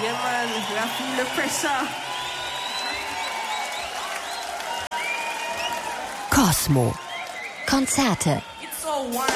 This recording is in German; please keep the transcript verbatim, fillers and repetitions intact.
Yeah, man, we are feeling the pressure. Cosmo. Konzerte. It's so wild.